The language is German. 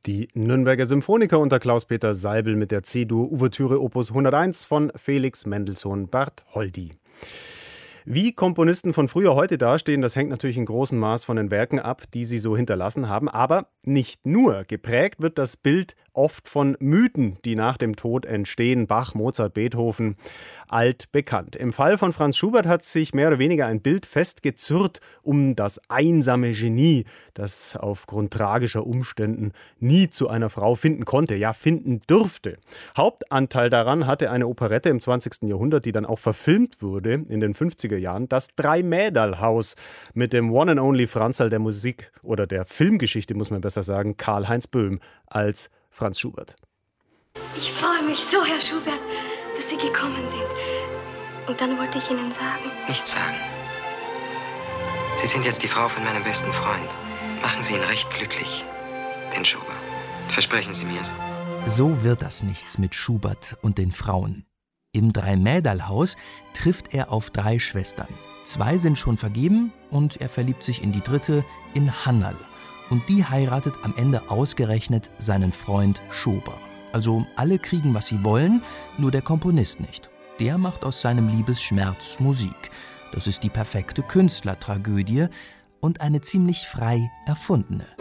Die Nürnberger Symphoniker unter Klaus-Peter Seibel mit der C-Dur-Ouvertüre Opus 101 von Felix Mendelssohn Bartholdy. Wie Komponisten von früher heute dastehen, das hängt natürlich in großem Maß von den Werken ab, die sie so hinterlassen haben. Aber nicht nur. Geprägt wird das Bild oft von Mythen, die nach dem Tod entstehen. Bach, Mozart, Beethoven, altbekannt. Im Fall von Franz Schubert hat sich mehr oder weniger ein Bild festgezurrt um das einsame Genie, das aufgrund tragischer Umständen nie zu einer Frau finden konnte, ja finden durfte. Hauptanteil daran hatte eine Operette im 20. Jahrhundert, die dann auch verfilmt wurde in den 50er Jahren, das Dreimäderlhaus mit dem One and Only Franzl der Musik oder der Filmgeschichte, muss man besser sagen, Karl-Heinz Böhm als Franz Schubert. Ich freue mich so, Herr Schubert, dass Sie gekommen sind. Und dann wollte ich Ihnen sagen... Nichts sagen. Sie sind jetzt die Frau von meinem besten Freund. Machen Sie ihn recht glücklich, den Schubert. Versprechen Sie mir's. So wird das nichts mit Schubert und den Frauen. Im Dreimäderlhaus trifft er auf 3 Schwestern. 2 sind schon vergeben und er verliebt sich in die 3., in Hannal. Und die heiratet am Ende ausgerechnet seinen Freund Schober. Also alle kriegen, was sie wollen, nur der Komponist nicht. Der macht aus seinem Liebesschmerz Musik. Das ist die perfekte Künstlertragödie und eine ziemlich frei erfundene.